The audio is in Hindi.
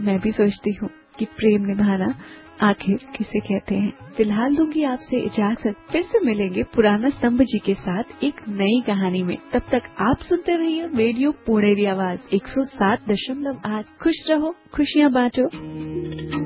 मैं भी सोचती हूँ कि प्रेम निभाना आखिर किसे कहते हैं। फिलहाल दूंगी आपसे इजाजत, फिर से मिलेंगे पुराना स्तंभ जी के साथ एक नई कहानी में। तब तक आप सुनते रहिए रेडियो पुणेरी आवाज 107.8। खुश रहो, खुशियाँ बांटो।